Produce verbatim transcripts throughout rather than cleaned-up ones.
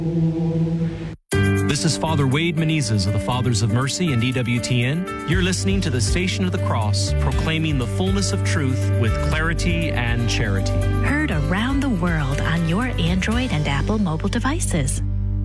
This is Father Wade Menezes of the Fathers of Mercy and E W T N. You're listening to the Station of the Cross, proclaiming the fullness of truth with clarity and charity. Heard around the world on your Android and Apple mobile devices.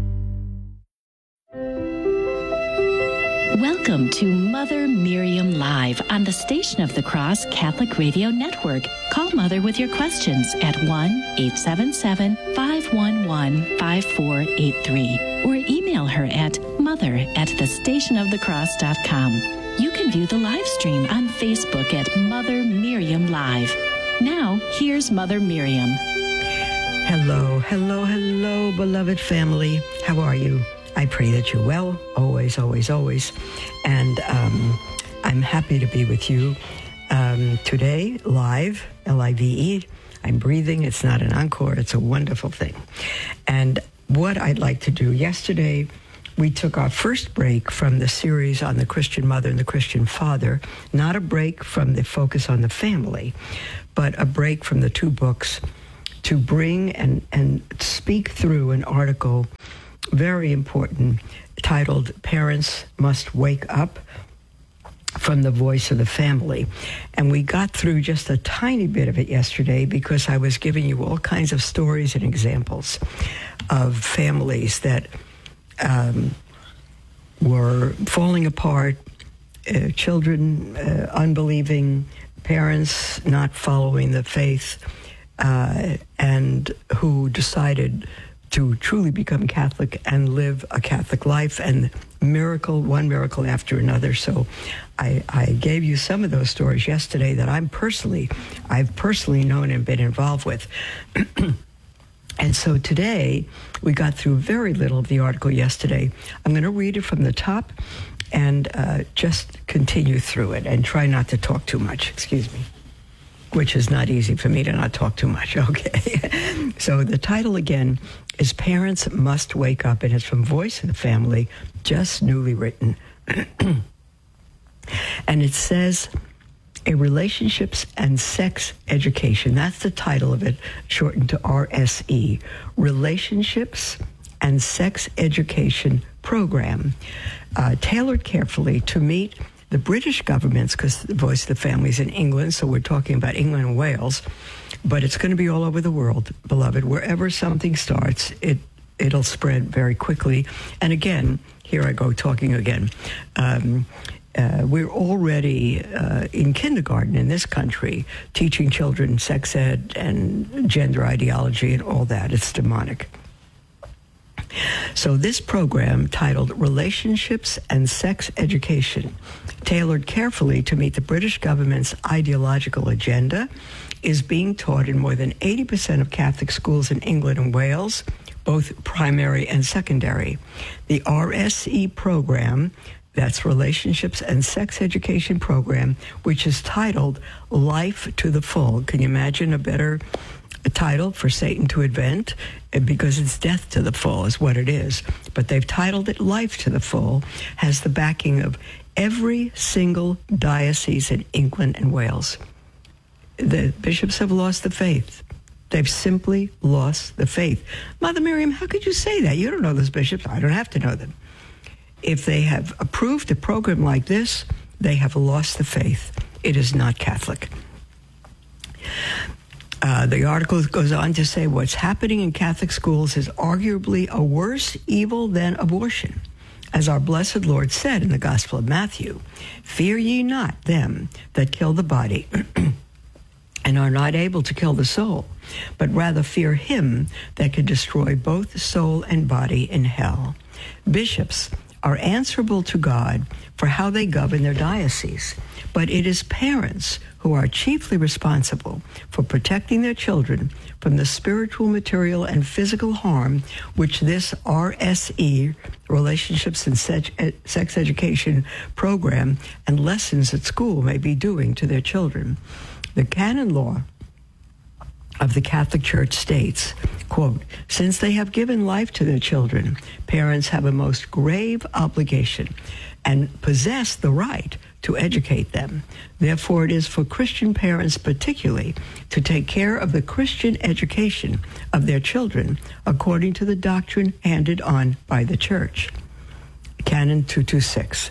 Welcome to Mother Miriam Live on the Station of the Cross Catholic Radio Network. Call Mother with your questions at one eight seven seven, five one one, five four eight three or email her at mother at the station of the cross dot com. You can view the live stream on Facebook at Mother Miriam Live. Now, here's Mother Miriam. Hello, hello, hello, beloved family. How are you? I pray that you're well, always, always, always. And um, I'm happy to be with you um, today, live, L I V E. I'm breathing. It's not an encore. It's a wonderful thing. And what I'd like to do, yesterday, we took our first break from the series on the Christian mother and the Christian father, not a break from the focus on the family, but a break from the two books to bring and, and speak through an article very important, titled Parents Must Wake Up, from the Voice of the Family. And we got through just a tiny bit of it yesterday because I was giving you all kinds of stories and examples of families that um, were falling apart, uh, children uh, unbelieving, parents not following the faith, uh, and who decided to truly become Catholic and live a Catholic life, and miracle, one miracle after another. So I, I gave you some of those stories yesterday that I'm personally, I've personally known and been involved with. And so today, we got through very little of the article yesterday. I'm going to read it from the top and uh, just continue through it and try not to talk too much. Excuse me. Which is not easy for me to not talk too much, okay? So the title again is Parents Must Wake Up, and it's from Voice of the Family, just newly written. And it says, A Relationships and Sex Education. That's the title of it, shortened to R S E, Relationships and Sex Education Program, uh, tailored carefully to meet the British governments, because the Voice of the Family is in England, so we're talking about England and Wales, but it's going to be all over the world, beloved. Wherever something starts, it, it'll spread very quickly. And again, here I go talking again. Um, uh, we're already uh, in kindergarten in this country teaching children sex ed and gender ideology and all that. It's demonic. So this program, titled Relationships and Sex Education, tailored carefully to meet the British government's ideological agenda, is being taught in more than eighty percent of Catholic schools in England and Wales, both primary and secondary. The R S E program, that's Relationships and Sex Education Program, which is titled Life to the Full. Can you imagine a better title for Satan to invent? Because it's death to the full is what it is. But they've titled it Life to the Full, has the backing of every single diocese in England and Wales. The bishops have lost the faith. They've simply lost the faith. Mother Miriam, how could you say that? You don't know those bishops. I don't have to know them. If they have approved a program like this, they have lost the faith. It is not Catholic. Uh, the article goes on to say what's happening in Catholic schools is arguably a worse evil than abortion. As our blessed Lord said in the Gospel of Matthew, fear ye not them that kill the body and are not able to kill the soul, but rather fear him that can destroy both soul and body in hell. Bishops are answerable to God for how they govern their diocese, but it is parents who are chiefly responsible for protecting their children from the spiritual, material, and physical harm which this R S E, Relationships and Sex Education Program, and lessons at school may be doing to their children. The canon law of the Catholic Church states, quote, since they have given life to their children, parents have a most grave obligation and possess the right to educate them. Therefore, it is for Christian parents particularly to take care of the Christian education of their children according to the doctrine handed on by the Church. Canon two twenty-six.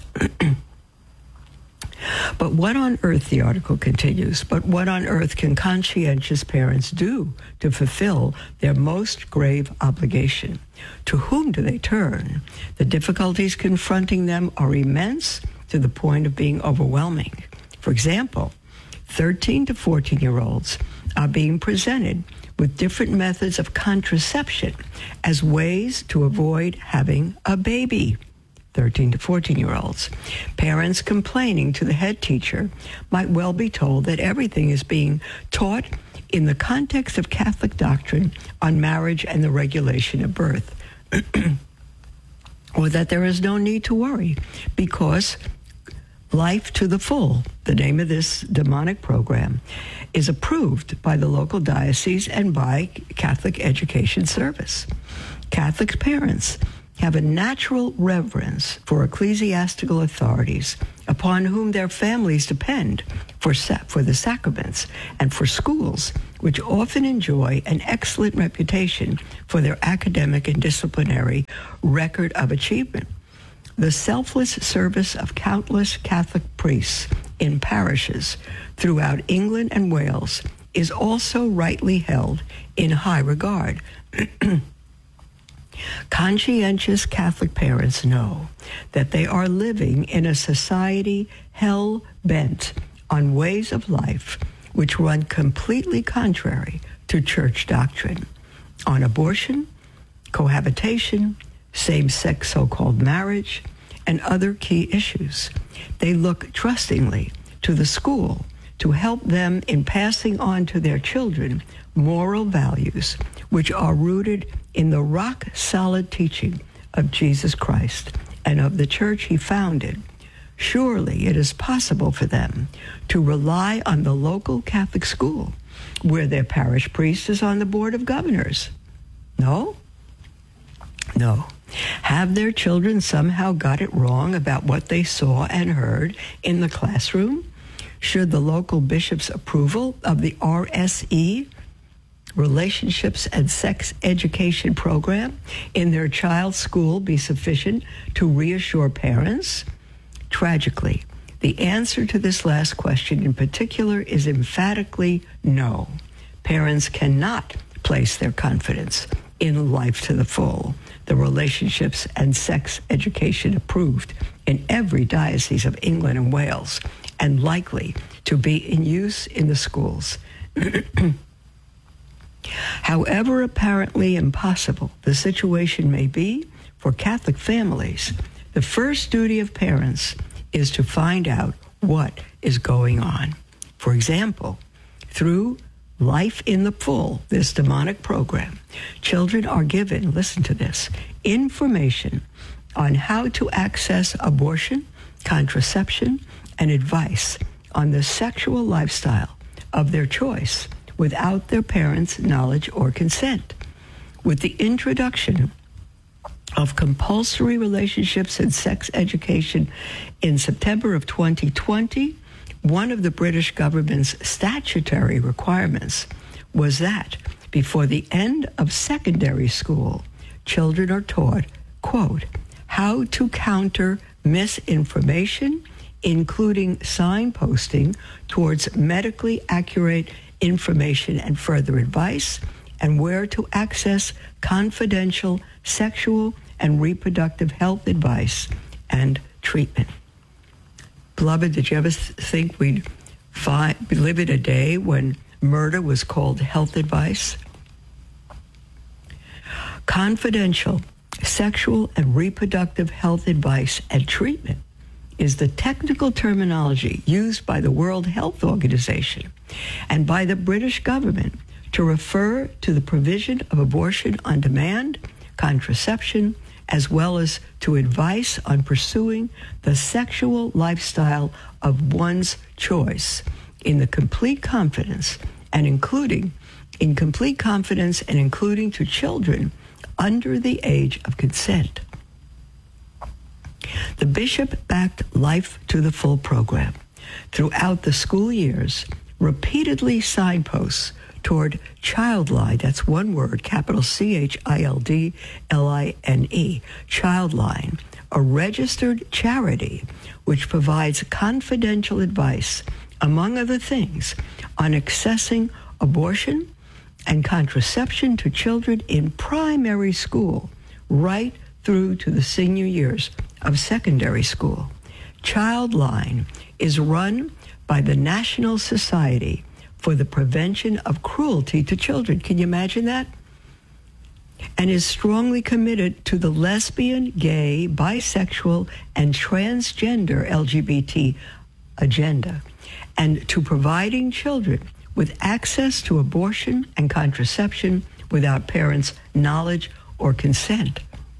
But what on earth, the article continues, but what on earth can conscientious parents do to fulfill their most grave obligation? To whom do they turn? The difficulties confronting them are immense to the point of being overwhelming. For example, thirteen to fourteen-year-olds are being presented with different methods of contraception as ways to avoid having a baby. thirteen to fourteen-year-olds. Parents complaining to the head teacher might well be told that everything is being taught in the context of Catholic doctrine on marriage and the regulation of birth, or that there is no need to worry because Life to the Full, the name of this demonic program, is approved by the local diocese and by Catholic Education Service. Catholic parents have a natural reverence for ecclesiastical authorities upon whom their families depend for, sa- for the sacraments and for schools, which often enjoy an excellent reputation for their academic and disciplinary record of achievement. The selfless service of countless Catholic priests in parishes throughout England and Wales is also rightly held in high regard. Conscientious Catholic parents know that they are living in a society hell-bent on ways of life which run completely contrary to church doctrine on abortion, cohabitation, same-sex so-called marriage, and other key issues. They look trustingly to the school to help them in passing on to their children moral values which are rooted in the rock-solid teaching of Jesus Christ and of the church he founded. Surely it is possible for them to rely on the local Catholic school where their parish priest is on the board of governors. No? No. Have their children somehow got it wrong about what they saw and heard in the classroom? Should the local bishop's approval of the R S E, Relationships and Sex Education Program, in their child's school be sufficient to reassure parents? Tragically, the answer to this last question in particular is emphatically no. Parents cannot place their confidence in Life to the Full, the relationships and sex education approved in every diocese of England and Wales, and likely to be in use in the schools. However apparently impossible the situation may be for Catholic families, the first duty of parents is to find out what is going on. For example, through Life in the Full, this demonic program, children are given, listen to this, information on how to access abortion, contraception, and advice on the sexual lifestyle of their choice without their parents' knowledge or consent. With the introduction of compulsory relationships and sex education in September of twenty twenty, one of the British government's statutory requirements was that before the end of secondary school, children are taught, quote, how to counter misinformation, including signposting towards medically accurate information and further advice, and where to access confidential sexual and reproductive health advice and treatment. Beloved, did you ever think we'd find, live in a day when murder was called health advice? Confidential sexual and reproductive health advice and treatment is the technical terminology used by the World Health Organization and by the British government to refer to the provision of abortion on demand, contraception, as well as to advice on pursuing the sexual lifestyle of one's choice in the complete confidence and including in complete confidence and including to children under the age of consent. The bishop backed Life to the Full program. Throughout the school years, repeatedly signposts toward Childline, that's one word, capital C H I L D L I N E, Childline, a registered charity which provides confidential advice, among other things, on accessing abortion and contraception to children in primary school, right through to the senior years of secondary school. Childline is run by the National Society for the Prevention of Cruelty to Children. Can you imagine that? And is strongly committed to the lesbian, gay, bisexual, and transgender L G B T agenda, and to providing children with access to abortion and contraception without parents' knowledge or consent.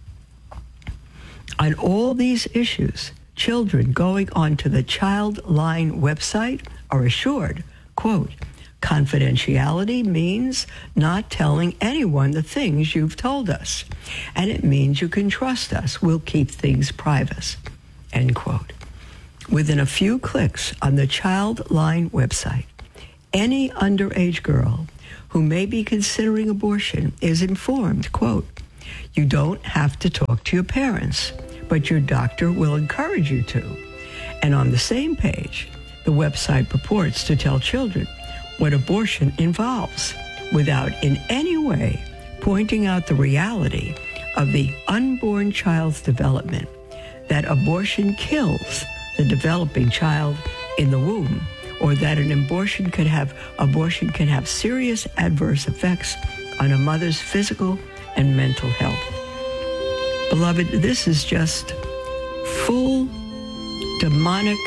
On all these issues, children going onto the Childline website are assured, quote, confidentiality means not telling anyone the things you've told us, and it means you can trust us. We'll keep things private, end quote. Within a few clicks on the Childline website, any underage girl who may be considering abortion is informed, quote, you don't have to talk to your parents, but your doctor will encourage you to. And on the same page, the website purports to tell children what abortion involves, without in any way pointing out the reality of the unborn child's development, that abortion kills the developing child in the womb, or that an abortion could have abortion can have serious adverse effects on a mother's physical and mental health. Beloved, this is just full demonic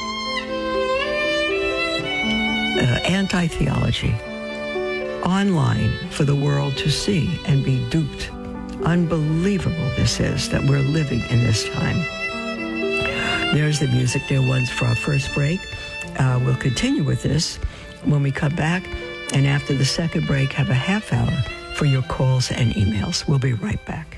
uh, anti-theology online for the world to see and be duped. Unbelievable this is, that we're living in this time. There's the music, dear ones, for our first break. Uh, we'll continue with this when we come back, and after the second break, have a half hour for your calls and emails. We'll be right back.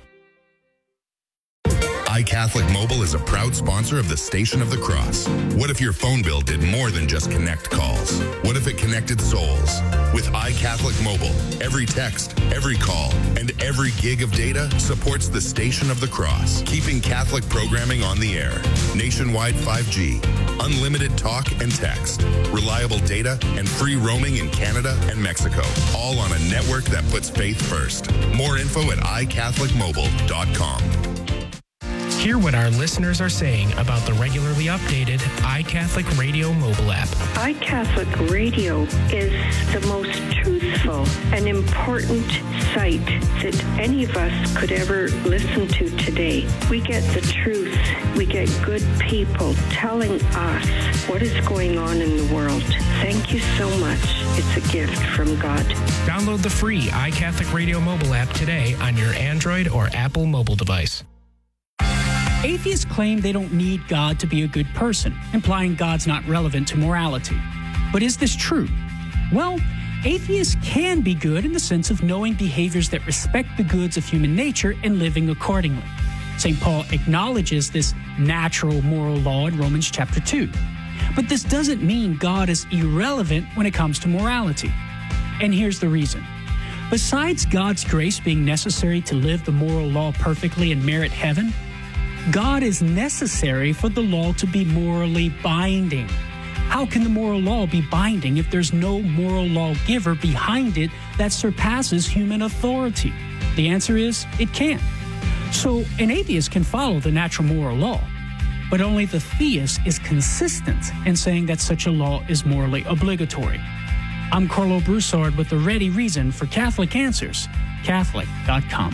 iCatholic Mobile is a proud sponsor of the Station of the Cross. What if your phone bill did more than just connect calls? What if it connected souls? With iCatholic Mobile, every text, every call, and every gig of data supports the Station of the Cross, keeping Catholic programming on the air. Nationwide five G, unlimited talk and text, reliable data, and free roaming in Canada and Mexico, all on a network that puts faith first. More info at i catholic mobile dot com. Hear what our listeners are saying about the regularly updated iCatholic Radio mobile app. iCatholic Radio is the most truthful and important site that any of us could ever listen to today. We get the truth. We get good people telling us what is going on in the world. Thank you so much. It's a gift from God. Download the free iCatholic Radio mobile app today on your Android or Apple mobile device. Atheists claim they don't need God to be a good person, implying God's not relevant to morality. But is this true? Well, atheists can be good in the sense of knowing behaviors that respect the goods of human nature and living accordingly. Saint Paul acknowledges this natural moral law in Romans chapter two. But this doesn't mean God is irrelevant when it comes to morality. And here's the reason. Besides God's grace being necessary to live the moral law perfectly and merit heaven, God is necessary for the law to be morally binding. How can the moral law be binding if there's no moral lawgiver behind it that surpasses human authority? The answer is, it can't. So an atheist can follow the natural moral law, but only the theist is consistent in saying that such a law is morally obligatory. I'm Carlo Broussard with the ready reason for Catholic Answers, Catholic dot com.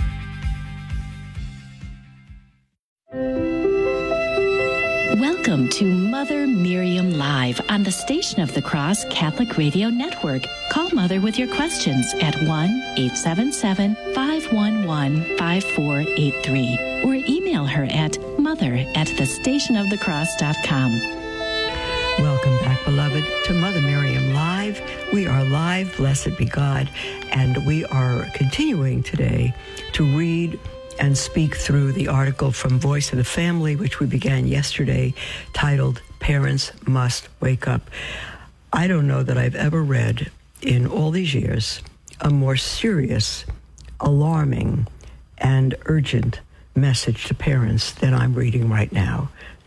Welcome to Mother Miriam Live on the Station of the Cross Catholic Radio Network. Call Mother with your questions at one eight seven seven, five one one, five four eight three or email her at mother at the station of the cross dot com. Welcome back, beloved, to Mother Miriam Live. We are live, blessed be God, and we are continuing today to read and speak through the article from Voice of the Family, which we began yesterday, titled Parents Must Wake Up. I don't know that I've ever read in all these years a more serious, alarming, and urgent message to parents than I'm reading right now.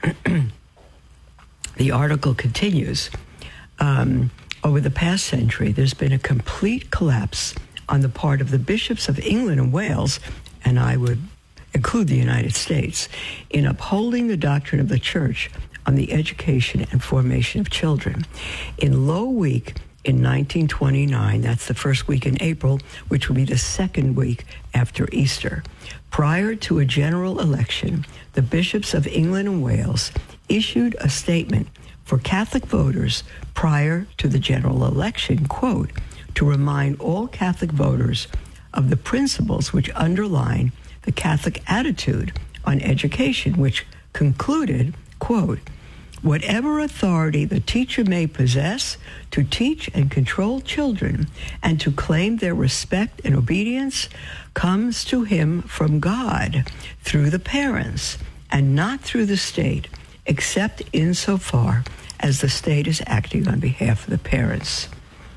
The article continues. Um, over the past century, there's been a complete collapse on the part of the bishops of England and Wales, and I would include the United States, in upholding the doctrine of the Church on the education and formation of children. In Low Week in nineteen twenty-nine, that's the first week in April, which will be the second week after Easter, prior to a general election, the bishops of England and Wales issued a statement for Catholic voters prior to the general election, quote, to remind all Catholic voters of the principles which underline the Catholic attitude on education, which concluded, quote, whatever authority the teacher may possess to teach and control children and to claim their respect and obedience comes to him from God through the parents and not through the state, except insofar as the state is acting on behalf of the parents.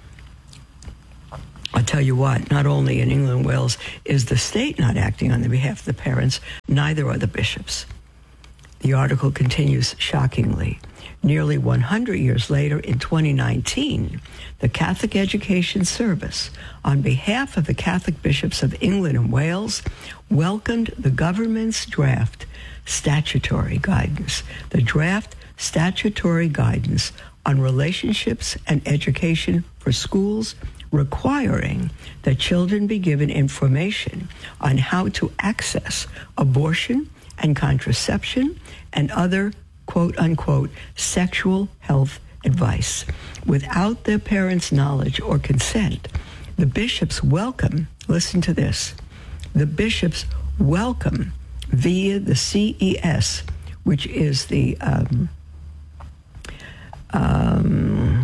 I'll tell you what, not only in England and Wales is the state not acting on the behalf of the parents, neither are the bishops. The article continues shockingly. Nearly one hundred years later, in twenty nineteen, the Catholic Education Service, on behalf of the Catholic bishops of England and Wales, welcomed the government's draft statutory guidance, the draft statutory guidance on relationships and education for schools, requiring that children be given information on how to access abortion and contraception and other quote-unquote sexual health advice without their parents' knowledge or consent. The bishops welcome, listen to this, the bishops welcome via the C E S, which is the um, um,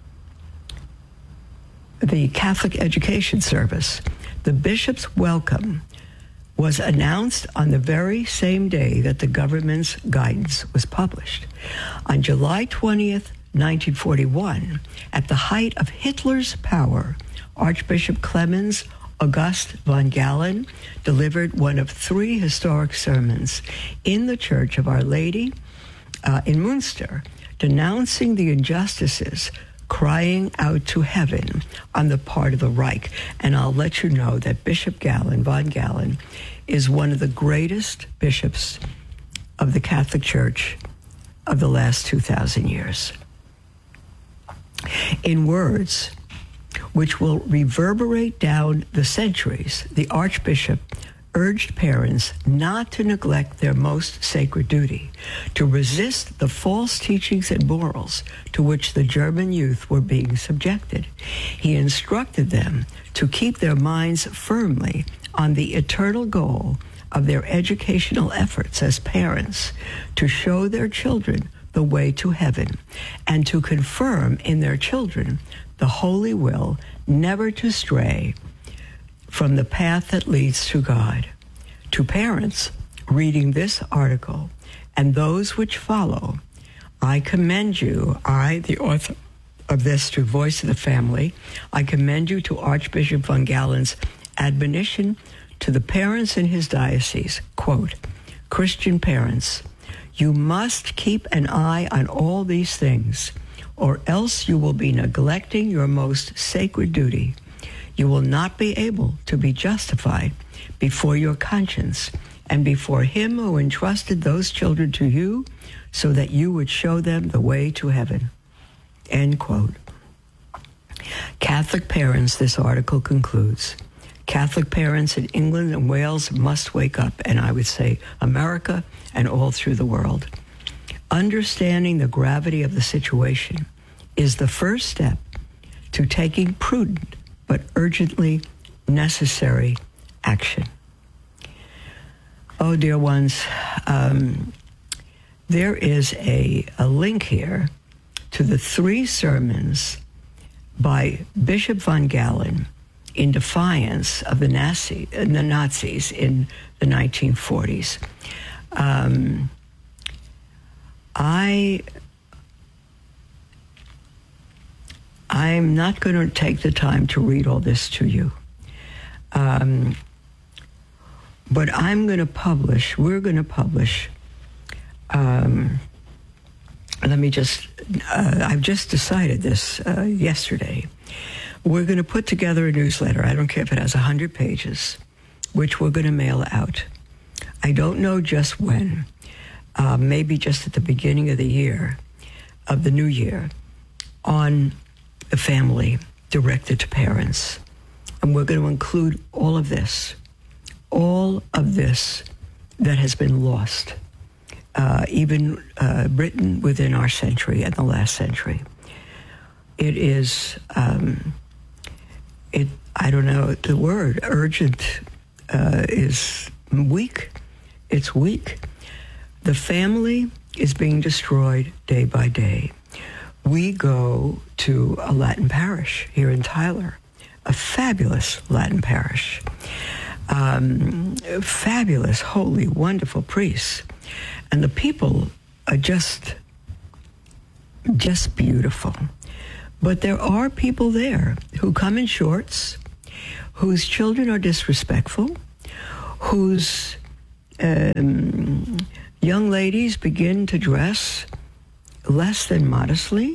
the Catholic Education Service. The bishops' welcome was announced on the very same day that the government's guidance was published. On July twentieth, nineteen forty-one, at the height of Hitler's power, Archbishop Clemens August von Galen delivered one of three historic sermons in the Church of Our Lady uh, in Münster, denouncing the injustices, crying out to heaven on the part of the Reich. And I'll let you know that Bishop Galen, von Galen, is one of the greatest bishops of the Catholic Church of the last two thousand years. In words which will reverberate down the centuries, the Archbishop urged parents not to neglect their most sacred duty, to resist the false teachings and morals to which the German youth were being subjected. He instructed them to keep their minds firmly on the eternal goal of their educational efforts as parents, to show their children the way to heaven, and to confirm in their children the holy will never to stray from the path that leads to God. To parents reading this article and those which follow, I commend you, I, the author of this, to Voice of the Family, I commend you to Archbishop von Galen's admonition to the parents in his diocese, quote, Christian parents, you must keep an eye on all these things, or else you will be neglecting your most sacred duty. You will not be able to be justified before your conscience and before him who entrusted those children to you so that you would show them the way to heaven. End quote. Catholic parents, this article concludes, Catholic parents in England and Wales must wake up, and I would say America and all through the world. Understanding the gravity of the situation is the first step to taking prudent but urgently necessary action. Oh, dear ones, um, there is a, a link here to the three sermons by Bishop von Galen in defiance of the Nazi, uh, the Nazis in the nineteen forties. Um, I, I'm not going to take the time to read all this to you. Um, but I'm going to publish, we're going to publish, um, let me just, uh, I've just decided this uh, yesterday. We're going to put together a newsletter. I don't care if it has one hundred pages, which we're going to mail out. I don't know just when, uh, maybe just at the beginning of the year, of the new year, on the family, directed to parents. And we're going to include all of this, all of this that has been lost, uh, even uh, written within our century and the last century. It is, um, it. I don't know, the word urgent uh, is weak. It's weak. The family is being destroyed day by day. We go to a Latin parish here in Tyler, a fabulous Latin parish, um, fabulous, holy, wonderful priests. And the people are just, just beautiful. But there are people there who come in shorts, whose children are disrespectful, whose um, young ladies begin to dress less than modestly,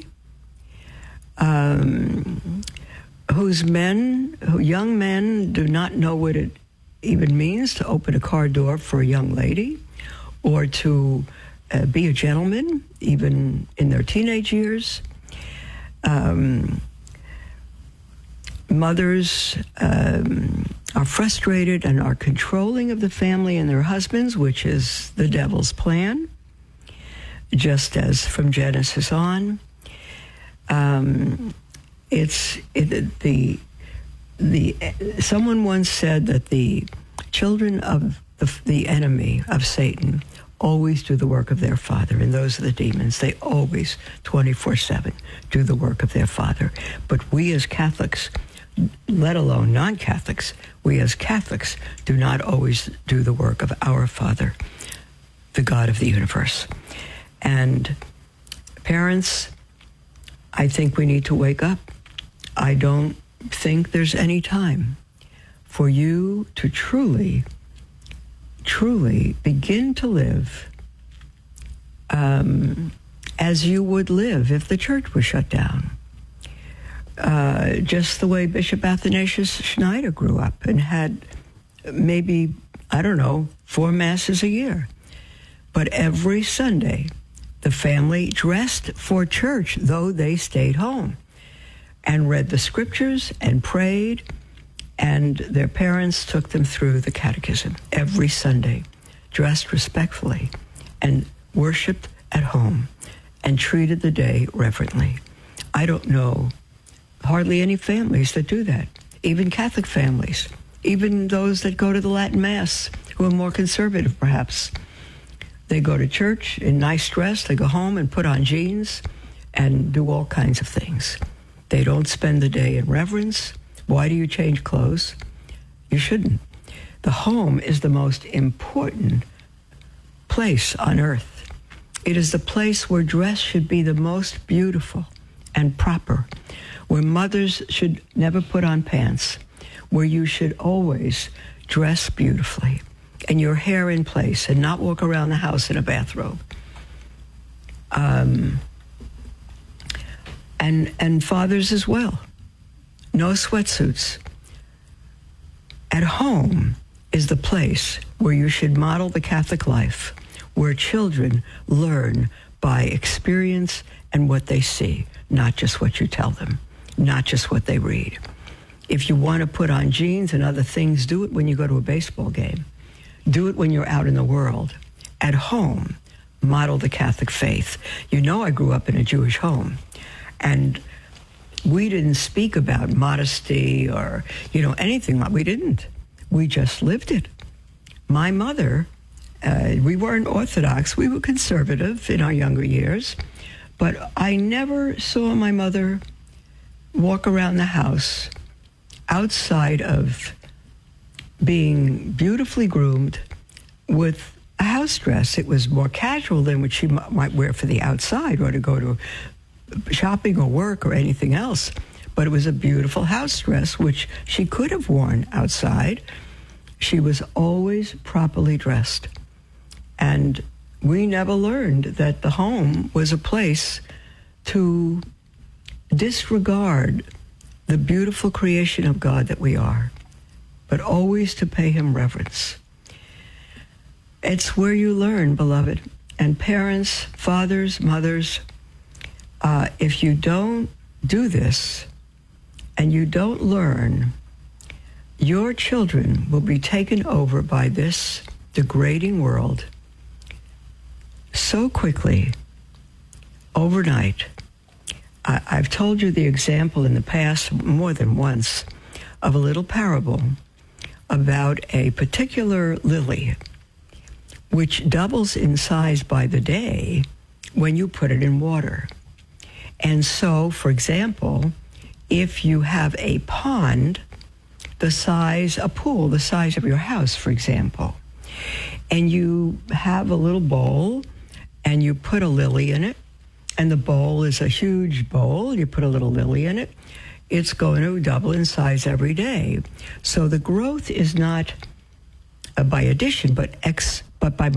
um, whose men, who young men do not know what it even means to open a car door for a young lady or to uh, be a gentleman, even in their teenage years. Um, mothers um, are frustrated and are controlling of the family and their husbands, which is the devil's plan, just as from Genesis on. Um, it's it, the the someone once said that the children of the, the enemy of Satan always do the work of their father, and those are the demons. They always, twenty-four seven, do the work of their father. But we as Catholics, let alone non-Catholics, we as Catholics do not always do the work of our Father, the God of the universe. And parents, I think we need to wake up. I don't think there's any time for you to truly, truly begin to live um, as you would live if the church was shut down. Uh, just the way Bishop Athanasius Schneider grew up and had maybe, I don't know, four masses a year. But every Sunday, the family dressed for church, though they stayed home, and read the scriptures and prayed, and their parents took them through the catechism every Sunday, dressed respectfully, and worshiped at home, and treated the day reverently. I don't know hardly any families that do that, even Catholic families, even those that go to the Latin Mass, who are more conservative perhaps. They go to church in nice dress, they go home and put on jeans and do all kinds of things. They don't spend the day in reverence. Why do you change clothes? You shouldn't. The home is the most important place on earth. It is the place where dress should be the most beautiful and proper, where mothers should never put on pants, where you should always dress beautifully and your hair in place and not walk around the house in a bathrobe. Um, and and fathers as well. No sweatsuits. At home is the place where you should model the Catholic life, where children learn by experience and what they see, not just what you tell them, not just what they read. If you want to put on jeans and other things, do it when you go to a baseball game. Do it when you're out in the world. At home, model the Catholic faith. You know, I grew up in a Jewish home, and we didn't speak about modesty or, you know, anything like we didn't. We just lived it. My mother, uh, we weren't Orthodox. We were conservative in our younger years, but I never saw my mother walk around the house outside of being beautifully groomed with a house dress. It was more casual than what she m- might wear for the outside or to go to shopping or work or anything else. But it was a beautiful house dress, which she could have worn outside. She was always properly dressed. And we never learned that the home was a place to disregard the beautiful creation of God that we are, but always to pay him reverence. It's where you learn, beloved. And parents, fathers, mothers, uh, if you don't do this and you don't learn, your children will be taken over by this degrading world so quickly, overnight. I, I've told you the example in the past more than once of a little parable about a particular lily which doubles in size by the day when you put it in water. And so, for example, if you have a pond the size, a pool the size of your house, for example, and you have a little bowl and you put a lily in it, and the bowl is a huge bowl, you put a little lily in it, it's going to double in size every day. So the growth is not uh, by addition, but ex, but by